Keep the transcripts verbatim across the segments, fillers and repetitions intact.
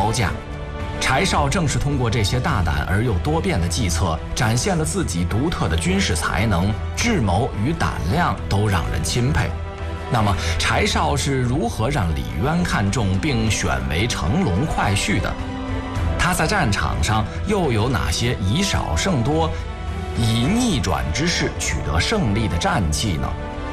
高价。柴少正是通过这些大胆而又多变的计策，展现了自己独特的军事才能、智谋与胆量，都让人钦佩。那么，柴少是如何让李渊看中并选为乘龙快婿的？他在战场上又有哪些以少胜多、以逆转之势取得胜利的战绩呢？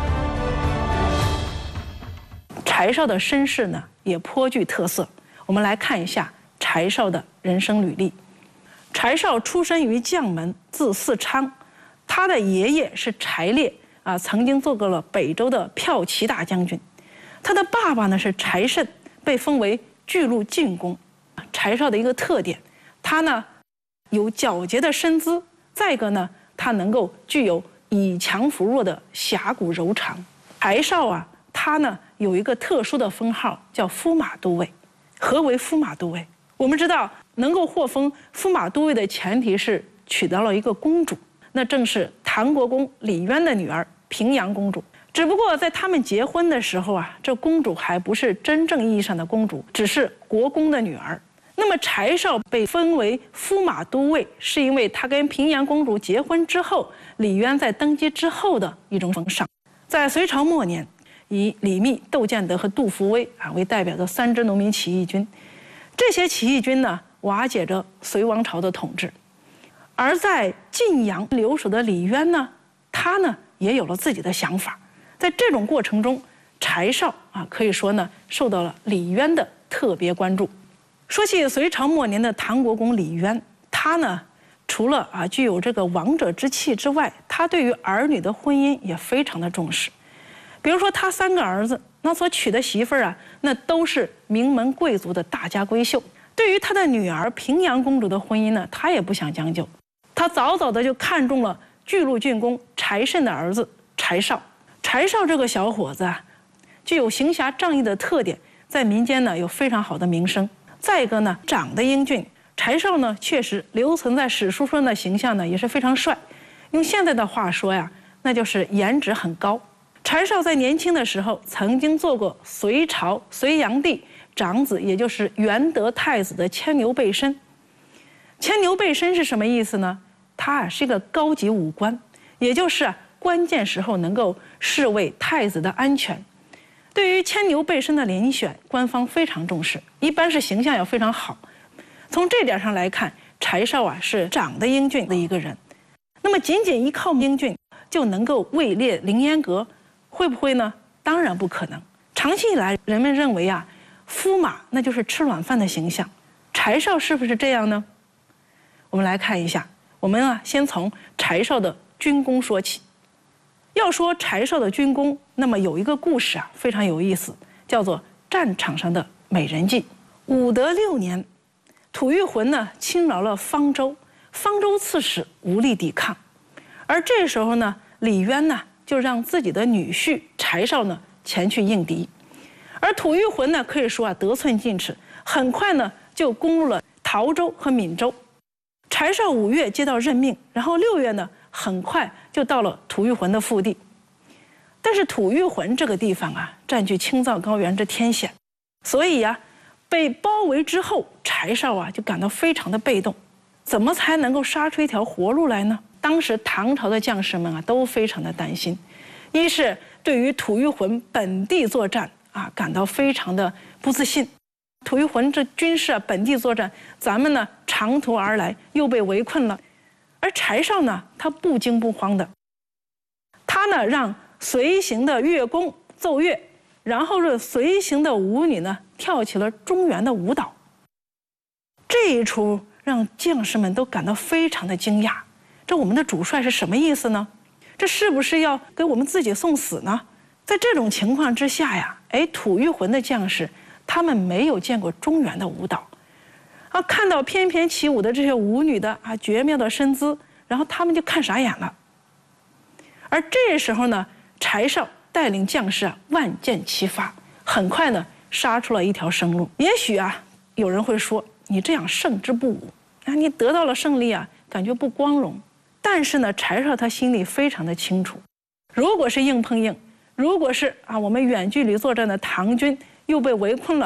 柴少的身世呢，也颇具特色。我们来看一下柴少的人生履历。柴少出身于将门，字嗣昌，他的爷爷是柴烈啊，曾经做过了北周的骠骑大将军。他的爸爸呢是柴慎，被封为巨鹿郡公。柴少的一个特点，他呢有皎洁的身姿，再一个呢，他能够具有以强扶弱的侠骨柔肠。柴少啊，他呢有一个特殊的封号，叫驸马都尉。何为驸马都尉？我们知道，能够获封驸马都尉的前提是娶到了一个公主，那正是唐国公李渊的女儿平阳公主。只不过在他们结婚的时候啊，这公主还不是真正意义上的公主，只是国公的女儿。那么柴少被封为驸马都尉，是因为他跟平阳公主结婚之后，李渊在登基之后的一种封赏。在隋朝末年，以李密、窦建德和杜伏威啊为代表的三支农民起义军，这些起义军呢瓦解着隋王朝的统治。而在晋阳留守的李渊呢，他呢也有了自己的想法。在这种过程中，柴少啊可以说呢受到了李渊的特别关注。说起隋朝末年的唐国公李渊，他呢除了啊具有这个王者之气之外，他对于儿女的婚姻也非常的重视。比如说他三个儿子，那所娶的媳妇儿啊，那都是名门贵族的大家闺秀。对于他的女儿平阳公主的婚姻呢，他也不想将就，他早早的就看中了巨鹿郡公柴慎的儿子柴少。柴少这个小伙子啊，具有行侠仗义的特点，在民间呢有非常好的名声。再一个呢，长得英俊，柴少呢确实留存在史书上的形象呢也是非常帅。用现在的话说呀，那就是颜值很高。柴少在年轻的时候曾经做过隋朝隋炀帝长子，也就是元德太子的牵牛背身。牵牛背身是什么意思呢？他啊是一个高级武官，也就是啊关键时候能够侍卫太子的安全。对于牵牛背身的遴选，官方非常重视，一般是形象要非常好。从这点上来看，柴少啊是长得英俊的一个人。那么仅仅依靠英俊就能够位列凌烟阁，会不会呢？当然不可能。长期以来，人们认为啊，驸马那就是吃软饭的形象。柴少是不是这样呢？我们来看一下，我们啊先从柴少的军功说起。要说柴少的军功，那么有一个故事啊非常有意思，叫做战场上的美人计。武德六年，吐谷浑呢侵扰了方州，方州刺史无力抵抗，而这时候呢，李渊呢就让自己的女婿柴少呢前去应敌，而吐谷浑呢可以说啊得寸进尺，很快呢就攻入了陶州和闽州。柴少五月接到任命，然后六月呢很快就到了吐谷浑的腹地。但是吐谷浑这个地方啊占据青藏高原之天险，所以呀、啊、被包围之后，柴少啊就感到非常的被动，怎么才能够杀出一条活路来呢？当时唐朝的将士们啊都非常的担心，一是对于吐谷浑本地作战啊感到非常的不自信，吐谷浑这军事啊本地作战，咱们呢长途而来又被围困了。而柴少呢他不惊不慌的，他呢让随行的乐工奏乐，然后是随行的舞女呢跳起了中原的舞蹈。这一出让将士们都感到非常的惊讶，这我们的主帅是什么意思呢？这是不是要给我们自己送死呢？在这种情况之下呀，哎，吐谷浑的将士他们没有见过中原的舞蹈啊，看到翩翩起舞的这些舞女的啊绝妙的身姿，然后他们就看傻眼了。而这时候呢，柴少带领将士啊万箭齐发，很快呢杀出了一条生路。也许啊有人会说，你这样胜之不武，啊你得到了胜利啊感觉不光荣。但是呢，柴少他心里非常的清楚，如果是硬碰硬，如果是啊我们远距离作战的唐军又被围困了，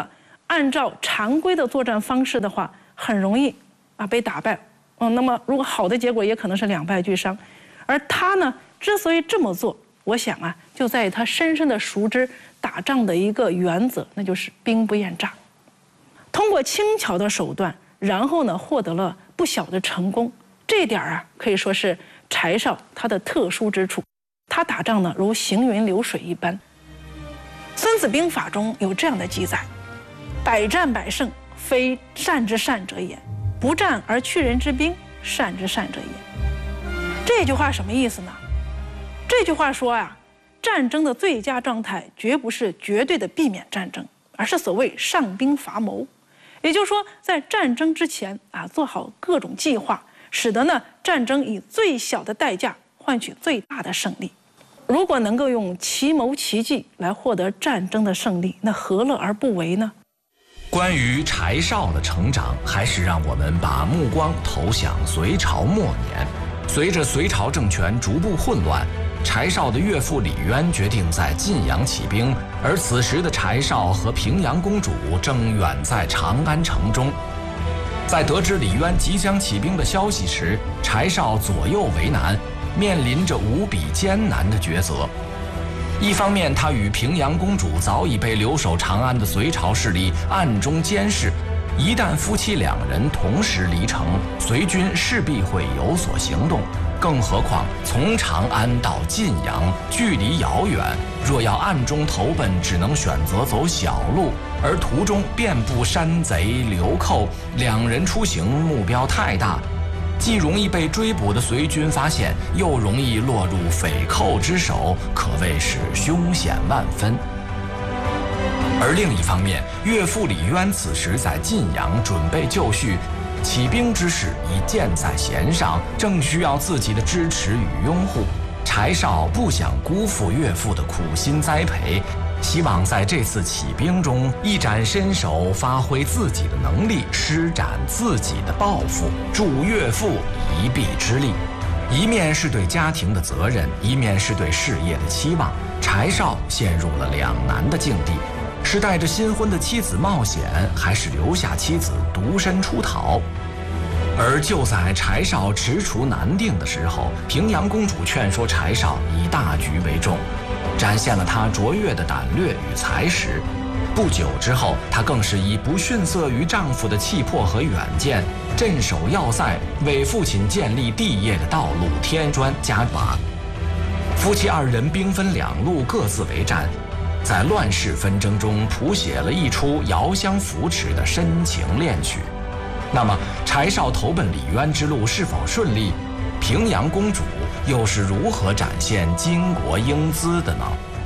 按照常规的作战方式的话，很容易啊被打败。嗯，那么如果好的结果也可能是两败俱伤。而他呢，之所以这么做，我想啊，就在于他深深的熟知打仗的一个原则，那就是兵不厌诈。通过轻巧的手段，然后呢，获得了不小的成功。这点啊，可以说是柴少他的特殊之处。他打仗呢，如行云流水一般。《孙子兵法》中有这样的记载：“百战百胜，非善之善者也；不战而屈人之兵，善之善者也。”这句话什么意思呢？这句话说啊，战争的最佳状态绝不是绝对的避免战争，而是所谓上兵伐谋。也就是说，在战争之前啊，做好各种计划，使得呢战争以最小的代价换取最大的胜利。如果能够用奇谋奇计来获得战争的胜利，那何乐而不为呢？ 关于柴少的成长，还是让我们把目光投向隋朝末年。随着隋朝政权逐步混乱，柴少的岳父李渊决定在晋阳起兵，而此时的柴少和平阳公主正远在长安城中。在得知李渊即将起兵的消息时，柴少左右为难，面临着无比艰难的抉择。一方面，他与平阳公主早已被留守长安的隋朝势力暗中监视，一旦夫妻两人同时离城，隋军势必会有所行动。更何况从长安到晋阳距离遥远，若要暗中投奔，只能选择走小路，而途中遍布山贼流寇，两人出行目标太大，既容易被追捕的隋军发现，又容易落入匪寇之手，可谓是凶险万分。而另一方面，岳父李渊此时在晋阳准备就绪，起兵之事已箭在弦上，正需要自己的支持与拥护。柴少不想辜负岳父的苦心栽培，希望在这次起兵中一展身手，发挥自己的能力，施展自己的抱负，助岳父一臂之力。一面是对家庭的责任，一面是对事业的期望，柴少陷入了两难的境地。是带着新婚的妻子冒险，还是留下妻子独身出逃？而就在柴少踟蹰难定的时候，平阳公主劝说柴少以大局为重，展现了她卓越的胆略与才识。不久之后，她更是以不逊色于丈夫的气魄和远见，镇守要塞，为父亲建立帝业的道路添砖加瓦。夫妻二人兵分两路，各自为战，在乱世纷争中谱写了一出遥相扶持的深情恋曲。那么，柴少投奔李渊之路是否顺利？平阳公主又是如何展现巾帼英姿的呢？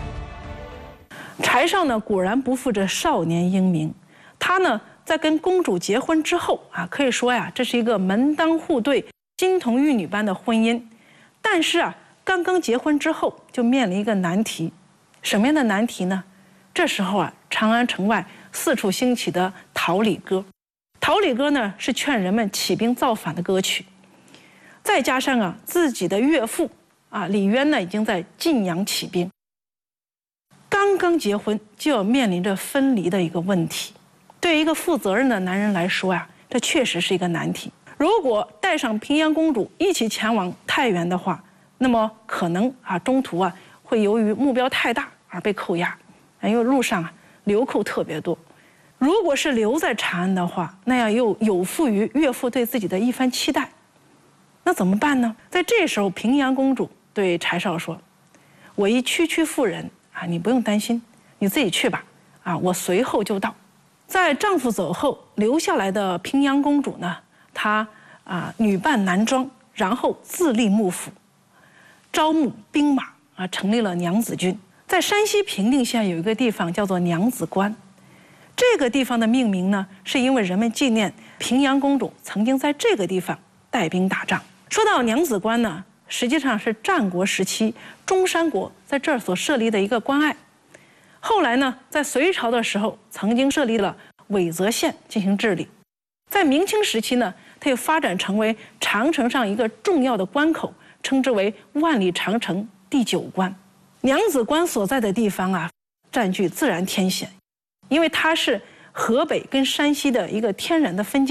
柴少呢，果然不负这少年英名。他呢，在跟公主结婚之后啊，可以说呀，这是一个门当户对、金童玉女般的婚姻。但是啊，刚刚结婚之后，就面临一个难题。什么样的难题呢？这时候啊，长安城外四处兴起的桃李歌。桃李歌呢，是劝人们起兵造反的歌曲。再加上啊，自己的岳父啊李渊呢，已经在晋阳起兵。刚刚结婚就要面临着分离的一个问题，对于一个负责任的男人来说呀，这确实是一个难题。如果带上平阳公主一起前往太原的话，那么可能啊中途啊会由于目标太大而被扣押，因为路上啊流寇特别多。如果是留在长安的话，那样又有负于岳父对自己的一番期待，那怎么办呢？在这时候，平阳公主对柴少说：“我一区区妇人啊，你不用担心，你自己去吧，啊，我随后就到。”在丈夫走后，留下来的平阳公主呢，她啊女扮男装，然后自立幕府，招募兵马啊，成立了娘子军。在山西平定县有一个地方叫做娘子关。这个地方的命名呢，是因为人们纪念平阳公主曾经在这个地方带兵打仗。说到娘子关呢，实际上是战国时期中山国在这儿所设立的一个关隘。后来呢，在隋朝的时候，曾经设立了尾泽县进行治理。在明清时期呢，它又发展成为长城上一个重要的关口，称之为万里长城第九关。娘子关所在的地方啊，占据自然天险。因为它是河北跟山西的一个天然的分界。